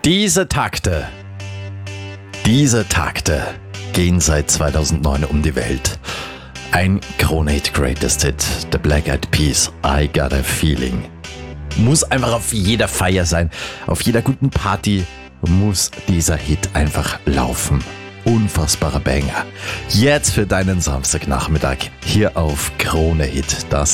Diese Takte gehen seit 2009 um die Welt. Ein Krone-Hit Greatest Hit, The Black Eyed Peas, I Got a Feeling. Muss einfach auf jeder Feier sein, auf jeder guten Party muss dieser Hit einfach laufen. Unfassbarer Banger. Jetzt für deinen Samstagnachmittag hier auf Krone-Hit, das